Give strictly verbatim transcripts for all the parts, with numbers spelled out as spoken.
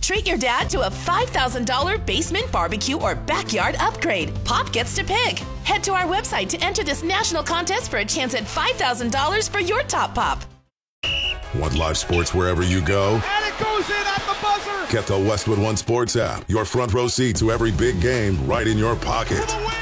Treat your dad to a five thousand dollars basement barbecue or backyard upgrade. Pop gets to pick. Head to our website to enter this national contest for a chance at five thousand dollars for your top pop. Want live sports wherever you go? And it goes in at the buzzer. Get the Westwood One Sports app. Your front row seat to every big game right in your pocket. For the win.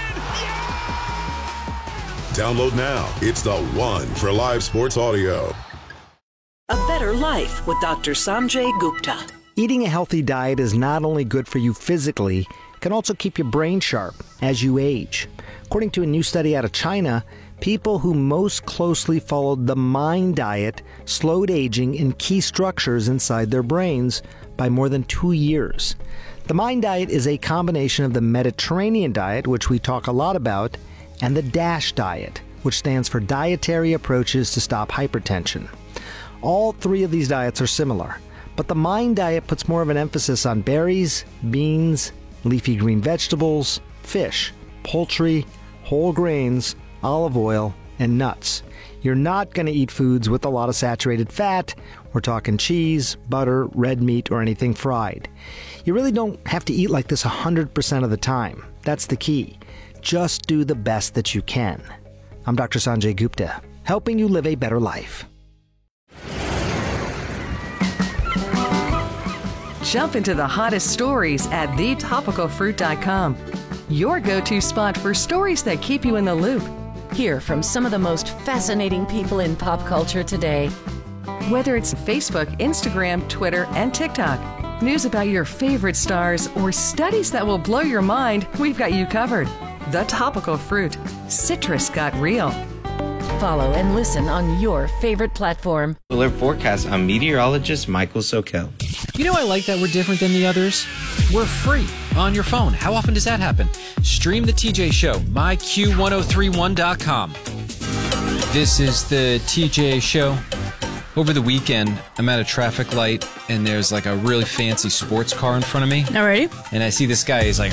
Download now. It's the one for live sports audio. A Better Life with Doctor Sanjay Gupta. Eating a healthy diet is not only good for you physically, it can also keep your brain sharp as you age. According to a new study out of China, people who most closely followed the MIND diet slowed aging in key structures inside their brains by more than two years. The MIND diet is a combination of the Mediterranean diet, which we talk a lot about, and the DASH diet, which stands for Dietary Approaches to Stop Hypertension. All three of these diets are similar, but the MIND diet puts more of an emphasis on berries, beans, leafy green vegetables, fish, poultry, whole grains, olive oil, and nuts. You're not going to eat foods with a lot of saturated fat. We're talking cheese, butter, red meat, or anything fried. You really don't have to eat like this one hundred percent of the time. That's the key. Just do the best that you can. I'm Doctor Sanjay Gupta, helping you live a better life. Jump into the hottest stories at the topical fruit dot com. Your go-to spot for stories that keep you in the loop. Hear from some of the most fascinating people in pop culture today. Whether it's Facebook, Instagram, Twitter, and TikTok, news about your favorite stars, or studies that will blow your mind, we've got you covered. The Topical Fruit. Citrus got real. Follow and listen on your favorite platform. Alert forecast. I'm meteorologist Michael Sokel. You know, I like that we're different than the others. We're free on your phone. How often does that happen? Stream the T J Show, my Q ten thirty-one dot com. This is the T J Show. Over the weekend, I'm at a traffic light, and there's like a really fancy sports car in front of me. Alrighty. And I see this guy, he's like,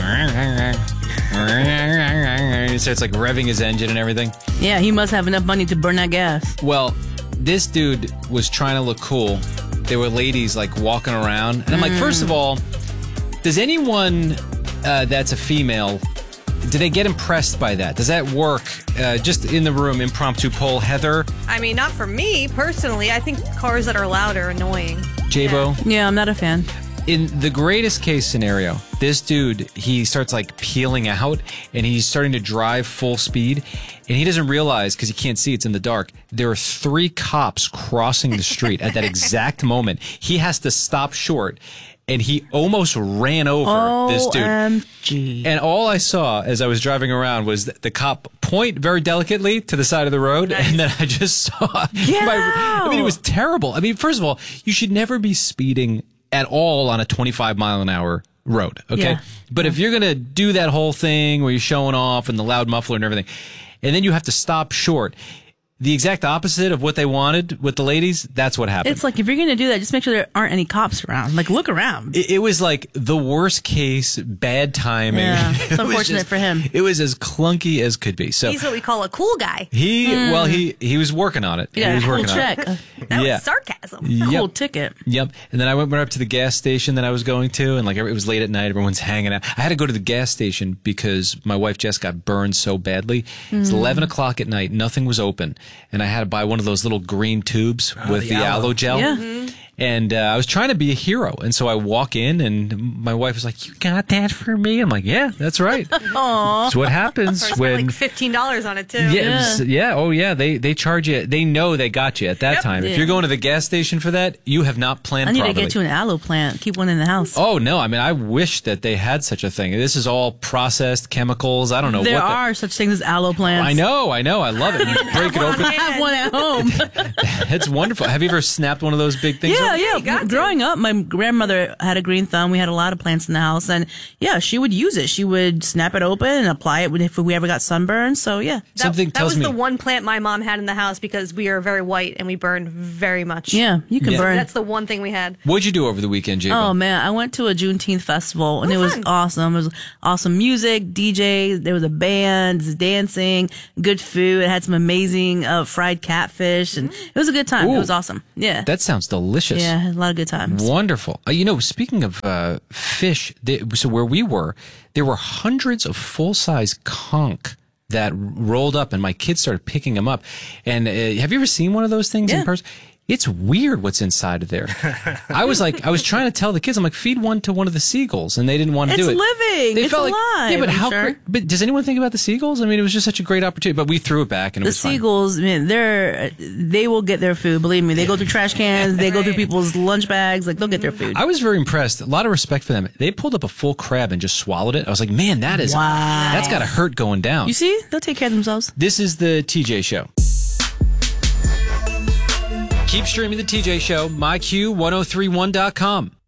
he starts like revving his engine and everything. Yeah, he must have enough money to burn that gas. Well, this dude was trying to look cool. There were ladies like walking around. And I'm like, mm. first of all, does anyone uh, that's a female, do they get impressed by that? Does that work? Uh, just in the room, impromptu poll. Heather? I mean, not for me, personally. I think cars that are loud are annoying. J-Bo? Yeah. yeah, I'm not a fan. In the greatest case scenario, this dude, he starts like peeling out and he's starting to drive full speed and he doesn't realize, because he can't see, it's in the dark, there are three cops crossing the street at that exact moment. He has to stop short and he almost ran over this dude. O M G. And all I saw as I was driving around was the cop point very delicately to the side of the road, nice. And then I just saw my, I mean, it was terrible. I mean, first of all, you should never be speeding at all on a twenty-five mile an hour road, okay? Yeah. But if you're going to do that whole thing where you're showing off and the loud muffler and everything, and then you have to stop short, the exact opposite of what they wanted with the ladies, that's what happened. It's like, if you're going to do that, just make sure there aren't any cops around. Like, look around. It, it was like the worst case, bad timing. Yeah, it's it unfortunate just, for him. It was as clunky as could be. So he's what we call a cool guy. He, mm. well, he he was working on it. Yeah, he was cool working check. on it. That yeah. was sarcasm. Yep. Cool ticket. Yep. And then I went, went up to the gas station that I was going to, and like it was late at night, everyone's hanging out. I had to go to the gas station because my wife Jess got burned so badly. Mm. It's eleven o'clock at night, nothing was open, and I had to buy one of those little green tubes oh, with the, the aloe gel. Yeah. Mm-hmm. And uh, I was trying to be a hero. And so I walk in, and my wife was like, "You got that for me?" I'm like, "Yeah, that's right." Aww. That's what happens I when like fifteen dollars on it too. Yeah, Yeah. Was, yeah. Oh, yeah. They they charge you. They know they got you at that Yep. time. Yeah. If you're going to the gas station for that, you have not planned I need properly. to get you an aloe plant. Keep one in the house. Oh, no. I mean, I wish that they had such a thing. This is all processed chemicals. I don't know there what. are the, such things as aloe plants. I know. I know. I love it. You break it open. I have one at home. It's wonderful. Have you ever snapped one of those big things? Yeah, open? yeah. You got to. Growing up, my grandmother had a green thumb. We had a lot of plants in the house, and yeah, she would use it. She would snap it open and apply it if we ever got sunburned. So yeah, That, Something that tells was me the one plant my mom had in the house because we are very white and we burn very much. yeah, you can Yeah. burn. That's the one thing we had. What'd you do over the weekend, Jacob? Oh man, I went to a Juneteenth festival and Oh, it was fun. awesome. It was awesome music, D Js. There was a band, dancing, good food. It had some amazing uh, fried catfish, and it was a good time. Ooh. It was awesome. Yeah, That sounds delicious. Yeah, a lot of good times. Wonderful. Uh, you know, speaking of uh, fish, they, so where we were, there were hundreds of full-size conch that rolled up, and my kids started picking them up. And uh, have you ever seen one of those things yeah. in person? It's weird what's inside of there. I was like, I was trying to tell the kids, I'm like, feed one to one of the seagulls, and they didn't want to it's do it. Living. They it's felt alive. Like, yeah, but I'm how? sure. But does anyone think about the seagulls? I mean, it was just such a great opportunity. But we threw it back, and it the was fine. seagulls, I mean, they're they will get their food. Believe me, they go through trash cans, they go through people's lunch bags. Like they'll get their food. I was very impressed. A lot of respect for them. They pulled up a full crab and just swallowed it. I was like, man, that is wow. That's got to hurt going down. You see, they'll take care of themselves. This is the T J Show. Keep streaming the T J Show, my Q ten thirty-one dot com.